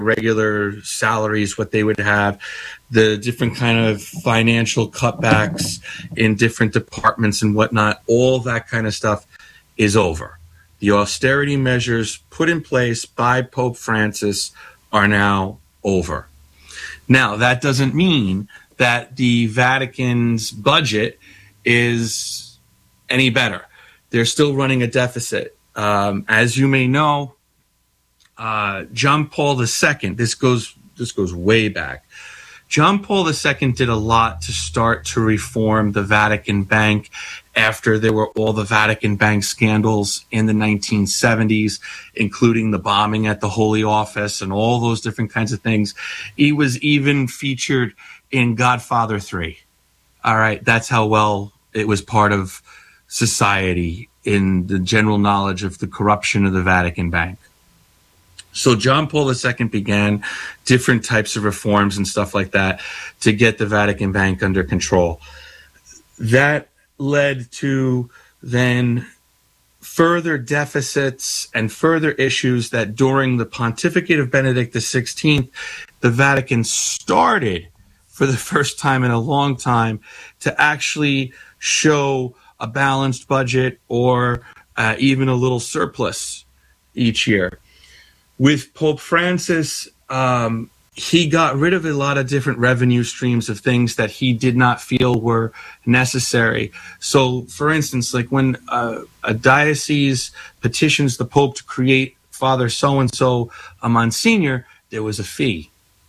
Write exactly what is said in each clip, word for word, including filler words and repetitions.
regular salaries, what they would have, the different kind of financial cutbacks in different departments and whatnot, all that kind of stuff is over. The austerity measures put in place by Pope Francis are now over. Now, that doesn't mean that the Vatican's budget is any better. They're still running a deficit. Um, as you may know, uh, John Paul the Second, this goes this goes way back. John Paul the Second did a lot to start to reform the Vatican Bank after there were all the Vatican Bank scandals in the nineteen seventies, including the bombing at the Holy Office and all those different kinds of things. He was even featured in Godfather three. All right, that's how well it was part of society in the general knowledge of the corruption of the Vatican Bank. So John Paul the Second began different types of reforms and stuff like that to get the Vatican Bank under control. That led to then further deficits and further issues that during the pontificate of Benedict the sixteenth, the Vatican started for the first time in a long time to actually show a balanced budget or uh, even a little surplus each year. With Pope Francis, um, he got rid of a lot of different revenue streams of things that he did not feel were necessary. So, for instance, like when uh, a diocese petitions the Pope to create Father so-and-so a Monsignor, there was a fee.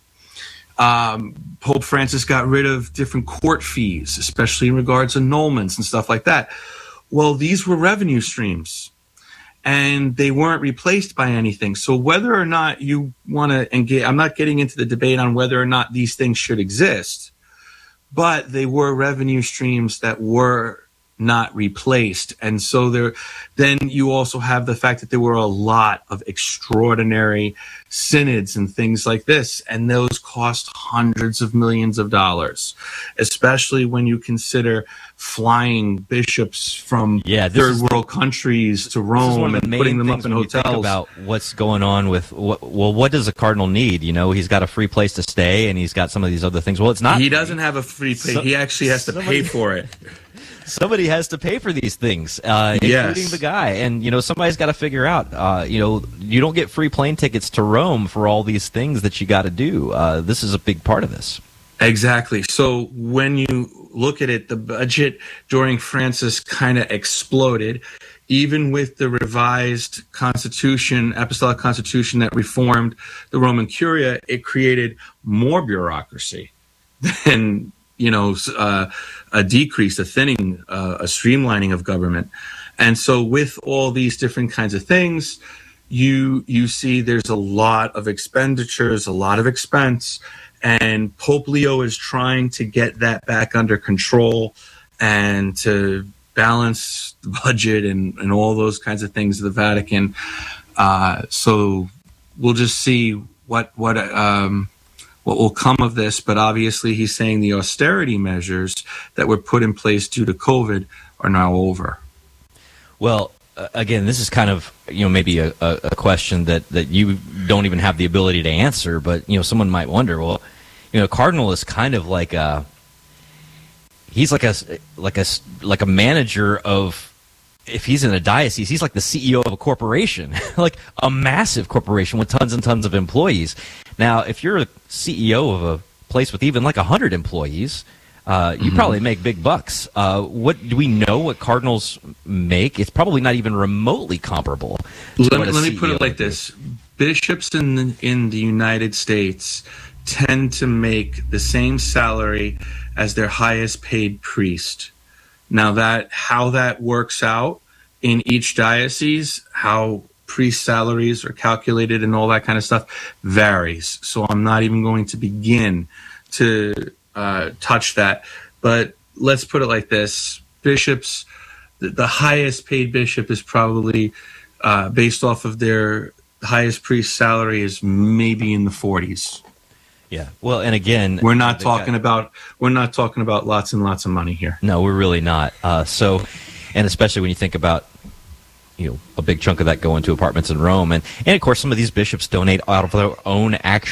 Um, Pope Francis got rid of different court fees, especially in regards to annulments and stuff like that. Well, these were revenue streams, and they weren't replaced by anything. So whether or not you want to engage, I'm not getting into the debate on whether or not these things should exist, but they were revenue streams that were not replaced. And so there, then you also have the fact that there were a lot of extraordinary synods and things like this, and those cost hundreds of millions of dollars, especially when you consider flying bishops from yeah, third world countries to Rome and putting them up in hotels. Think about what's going on with what, well, what does a cardinal need? You know, he's got a free place to stay, and he's got some of these other things. Well, it's not. He doesn't have a free place. So, he actually has to somebody, pay for it. Somebody has to pay for these things, uh, yes. including the guy. And, you know, somebody's got to figure out, uh, you know, you don't get free plane tickets to Rome for all these things that you got to do. Uh, this is a big part of this. Exactly. So when you look at it, the budget during Francis kind of exploded. Even with the revised constitution, apostolic constitution that reformed the Roman Curia, it created more bureaucracy than, you know, uh, a decrease, a thinning, uh, a streamlining of government. And so with all these different kinds of things, you you see there's a lot of expenditures, a lot of expense, and Pope Leo is trying to get that back under control and to balance the budget and, and all those kinds of things of the Vatican. Uh, so we'll just see what what um, what will come of this. But obviously he's saying the austerity measures that were put in place due to COVID are now over. Well, uh, again, this is kind of, you know, maybe a, a, a question that, that you don't even have the ability to answer, but, you know, someone might wonder, well, you know, Cardinal is kind of like a, he's like a, like a, like a manager of, if he's in a diocese, he's like the C E O of a corporation, like a massive corporation with tons and tons of employees. Now, if you're a C E O of a place with even like a hundred employees, uh, you mm-hmm. probably make big bucks. Uh, what do we know what cardinals make? It's probably not even remotely comparable. Let me, let me put it like this. Bishops in the, in the United States tend to make the same salary as their highest paid priest. Now that how that works out in each diocese, how priest salaries are calculated and all that kind of stuff varies. So I'm not even going to begin to uh, touch that. But let's put it like this. Bishops, the, the highest paid bishop is probably uh, based off of their highest priest salary is maybe in the forties. Yeah. Well, and again, we're not talking about we're not talking about lots and lots of money here. No, we're really not. Uh, so, and especially when you think about, you you know, a big chunk of that going to apartments in Rome. And, and of course, some of these bishops donate out of their own actual